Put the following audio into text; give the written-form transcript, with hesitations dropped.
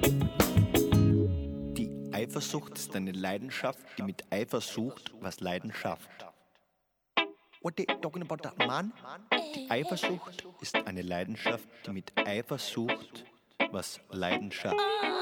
Die Eifersucht ist eine Leidenschaft, die mit Eifer sucht, was Leidenschaft. What they talking about that man? Die Eifersucht ist eine Leidenschaft, die mit Eifer sucht, was Leidenschaft.